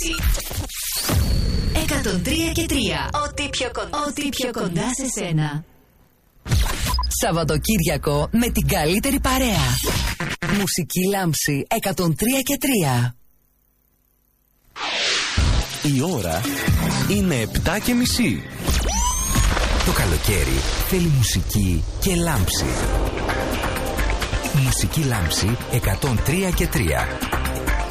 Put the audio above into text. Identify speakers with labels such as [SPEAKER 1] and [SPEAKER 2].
[SPEAKER 1] λάμψη. 103 και 3. Ό,τι πιο κοντά σε σένα.
[SPEAKER 2] Σαββατοκύριακο με την καλύτερη παρέα. Μουσική λάμψη 103 και 3.
[SPEAKER 3] Η ώρα είναι 7:30. Το καλοκαίρι θέλει μουσική και λάμψη. Μουσική λάμψη 103 και 3.